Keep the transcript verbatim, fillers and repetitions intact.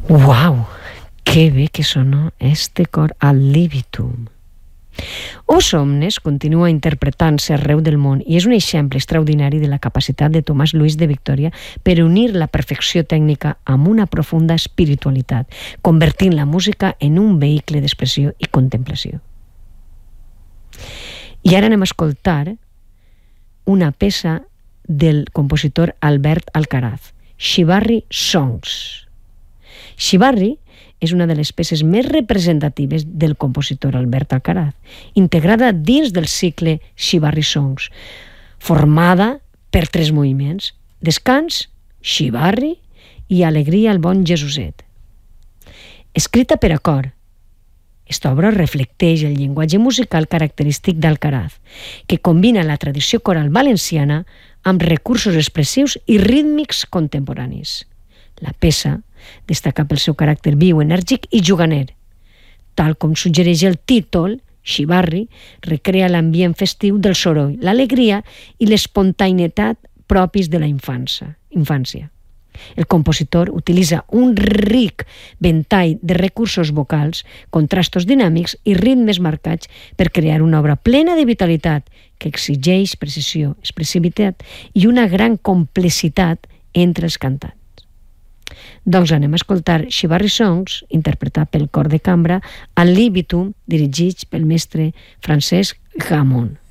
Uau! Que bé que sona este cor al libitum. Os Omnes continua interpretant-se arreu del món i és un exemple extraordinari de la capacitat de Tomàs Lluís de Victòria per unir la perfecció tècnica amb una profunda espiritualitat, convertint la música en un vehicle d'expressió i contemplació. I ara anem a escoltar una peça del compositor Albert Alcaraz, Xivarri Songs. Xivarri és una de les peces més representatives del compositor Albert Alcaraz, integrada dins del cicle Xivarri Songs, formada per tres moviments: descans, xivarri i alegria al bon Jesuset. Escrita per a cor, esta obra reflecteix el llenguatge musical característic d'Alcaraz, que combina la tradició coral valenciana amb recursos expressius i rítmics contemporanis. La peça destaca pel seu caràcter viu, enèrgic i juganer. Tal com suggereix el títol, Xivarri recrea l'ambient festiu del soroll, l'alegria i l'espontaneïtat propis de la infància. infància. El compositor utilitza un ric ventall de recursos vocals, contrastos dinàmics i ritmes marcats per crear una obra plena de vitalitat que exigeix precisió, expressivitat i una gran complexitat entre els cantants. Doncs anem a escoltar Xivarri Songs, interpretat pel cor de cambra, al libitum, dirigits pel mestre Francesc Jamón.